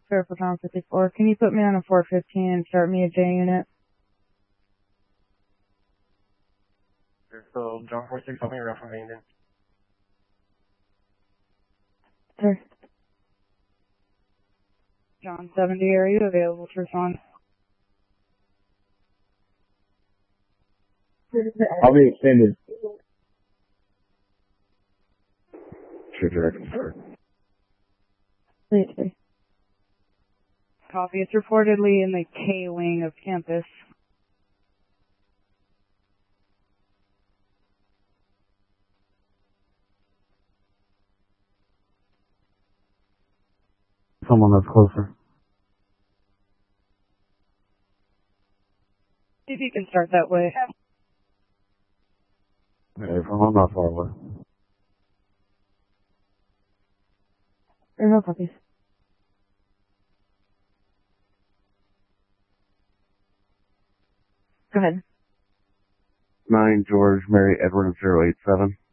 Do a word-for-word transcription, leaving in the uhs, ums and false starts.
Fair for Tom fifty-four. Can you put me on a four fifteen and start me a J unit? So, John four six, help me around from Vanden. Sir. John seventy, are you available to respond? I'll be extended. Sure, direct, sir. Please, please. Copy. It's reportedly in the K wing of campus. Someone that's closer. See if you can start that way. Hey, I'm not far away. Or no copies. Go ahead. Nine George Mary Edward zero eight seven.